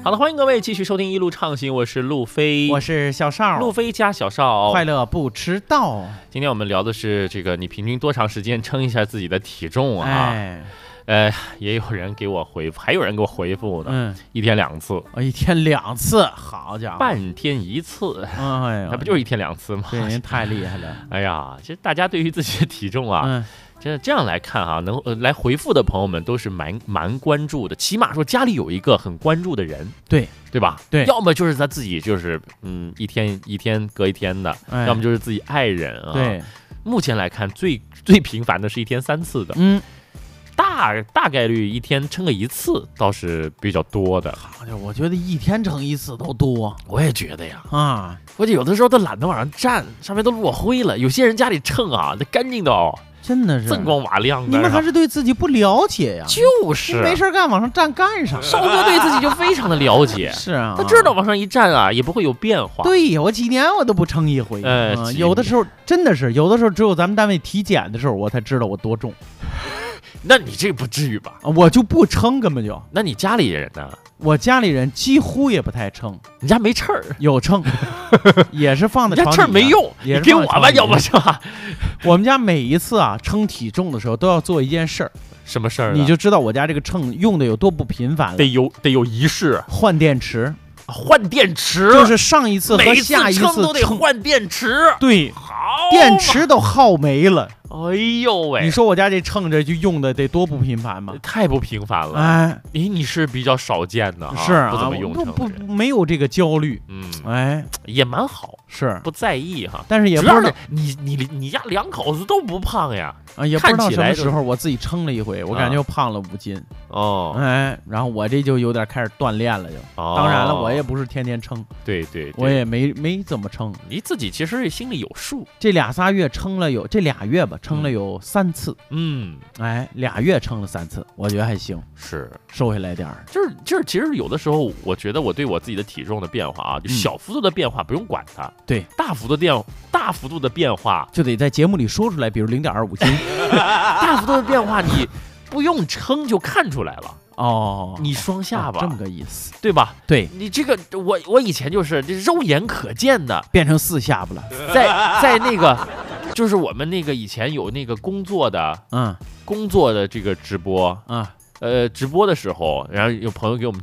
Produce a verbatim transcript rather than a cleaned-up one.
好的，欢迎各位继续收听一路畅行，我是路飞， 我是小邵， 路飞加小邵， 快乐不迟到。 今天我们聊的是这个，你平均多长时间称一下自己的体重啊？ 哎， 呃，也有人给我回复，还有人给我回复呢，嗯，一天两次， 哦，一天两次，好家伙， 半天一次， 哎呀， 那不就是一天两次吗？ 这人太厉害了。 哎呀，其实大家对于自己的体重啊。嗯，这这样来看哈、啊，能、呃、来回复的朋友们都是蛮蛮关注的，起码说家里有一个很关注的人， 对对吧？ 对， 要么就是他自己就是嗯一天一天隔一天的，哎、要么就是自己爱人啊。 对， 目前来看最最频繁的是一天三次的， 嗯， 大大概率一天称个一次倒是比较多的。 好家伙，我觉得一天称一次都多， 我也觉得呀啊， 我就有的时候都懒得往上站，上面都落灰了。有些人家里称啊，那干净的哦。 真的是锃光瓦亮的， 你们还是对自己不了解呀？ 就是没事干往上站干啥？ 少哥对自己就非常的了解， 是啊， 他知道往上一站啊，也不会有变化。 对呀，我几年我都不称一回。 呃、 嗯，有的时候真的是，有的时候只有咱们单位体检的时候，我才知道我多重。 那你这不至于吧？ 我就不称，根本就。 那你家里人呢？ 我家里人几乎也不太称。 你家没秤儿？ 有秤，也是放在床底。 秤没用， 也给我吧，要不是吧？ 我们家每一次啊称体重的时候，都要做一件事儿。 什么事儿？ 你就知道我家这个秤用的有多不频繁了。 得有得有仪式， 换电池。 换电池就是上一次和下一次称都得换电池。 对， 好， 电池都耗没了。 哎呦喂！ 你说我家这秤这就用的得多不频繁吗？ 太不频繁了。 哎， 你你是比较少见的， 是啊， 不怎么用秤， 不不没有这个焦虑。 嗯， 哎， 也蛮好， 是不在意哈。 但是也不知道你你你家两口子都不胖呀？ 啊，也不知道什么时候我自己称了一回，我感觉胖了五斤。 哦， 哎，然后我这就有点开始锻炼了，就。 哦， 当然了，我也不是天天称。 对对， 我也没没怎么称。 你自己其实心里有数。 这俩仨月称了有这俩月吧，称了有三次。 嗯， 哎，俩月称了三次，我觉得还行， 是瘦下来点儿。 就是就是，其实有的时候，我觉得我对我自己的体重的变化啊，就小幅度的变化不用管它， 对， 大幅度的变大幅度的变化就得在节目里说出来，比如零点二五斤， 大幅度的变化你不用称就看出来了。 哦， 你双下巴、 哦、这么个意思， 对吧？ 对， 你这个我我以前就是这肉眼可见的变成四下巴了， 在在那个就是我们那个以前有那个工作的嗯工作的这个直播啊。 呃，直播的时候，然后有朋友给我们